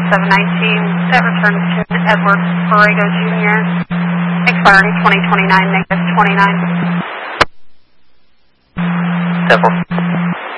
719 that returns to Edward Borrego Jr. Expiring 2029, -29. Devil